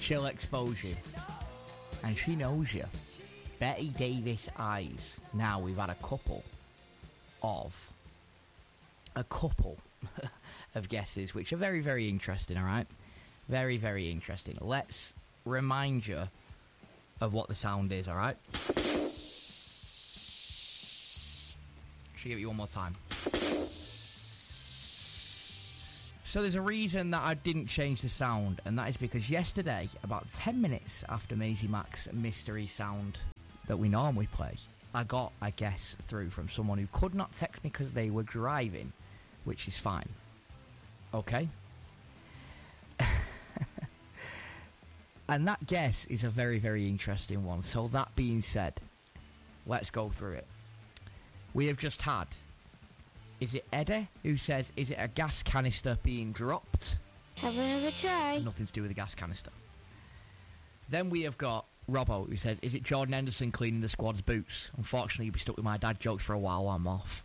She'll expose you. And she knows you. Betty Davis Eyes. Now we've had a couple of guesses, which are very, very interesting, alright? Very, very interesting. Let's remind you of what the sound is, alright? Should give it you one more time. So there's a reason that I didn't change the sound, and that is because yesterday, about 10 minutes after Maisie Mac's mystery sound that we normally play, I got a guess through from someone who could not text me because they were driving, which is fine. Okay? And that guess is a very, very interesting one. So that being said, let's go through it. We have just had, is it Eddie who says, is it a gas canister being dropped? Have another try. Nothing to do with the gas canister. Then we have got Robbo who says, is it Jordan Henderson cleaning the squad's boots? Unfortunately, you'll be stuck with my dad jokes for a while. I'm off.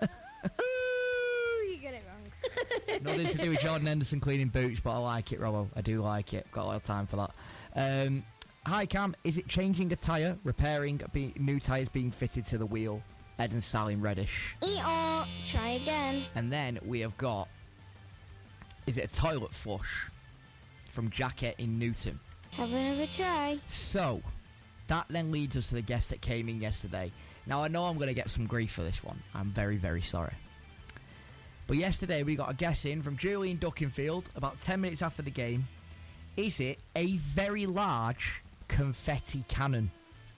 Ooh, you get it wrong. Nothing to do with Jordan Henderson cleaning boots, but I like it, Robbo. I do like it. Got a lot of time for that. Hi, Cam. Is it changing a tyre, repairing, new tyres being fitted to the wheel? Ed and Sal in Reddish. Try again. And then we have got, is it a toilet flush from Jacket in Newton? Have another try. So, that then leads us to the guest that came in yesterday. Now, I know I'm going to get some grief for this one. I'm very, very sorry. But yesterday we got a guess in from Julian Duckenfield about 10 minutes after the game. Is it a very large confetti cannon?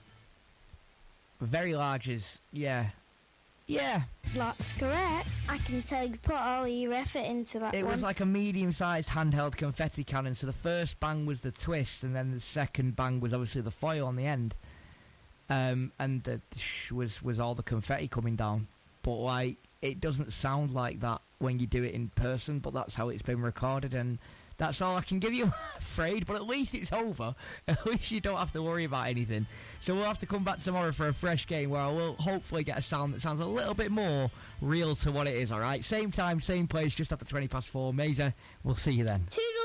Very large is, yeah. That's correct. I can tell you put all your effort into that It one. was like a medium-sized handheld confetti cannon. So the first bang was the twist, and then the second bang was obviously the foil on the end. And the was all the confetti coming down. But like, it doesn't sound like that when you do it in person, but that's how it's been recorded, and that's all I can give you, I'm afraid. But at least it's over. At least you don't have to worry about anything. So we'll have to come back tomorrow for a fresh game where I will hopefully get a sound that sounds a little bit more real to what it is, alright? Same time, same place, just after 4:20. Maisie, we'll see you then. Toodle.